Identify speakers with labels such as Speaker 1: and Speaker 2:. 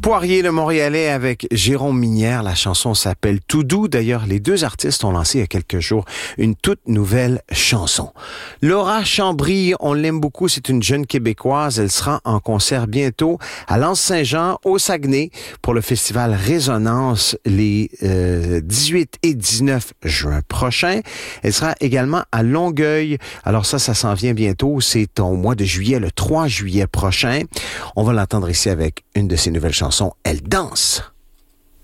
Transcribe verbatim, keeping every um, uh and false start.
Speaker 1: Poirier, le Montréalais, avec Jérôme Minière. La chanson s'appelle Tout doux. D'ailleurs, les deux artistes ont lancé il y a quelques jours une toute nouvelle chanson. Laura Chambry, on l'aime beaucoup. C'est une jeune Québécoise. Elle sera en concert bientôt à l'Anse-Saint-Jean, au Saguenay, pour le festival Résonance les euh, dix-huit et dix-neuf juin prochains. Elle sera également à Longueuil. Alors ça, ça s'en vient bientôt. C'est au mois de juillet, le trois juillet prochain. On va l'entendre ici avec une de ses nouvelles chansons. Elle danse.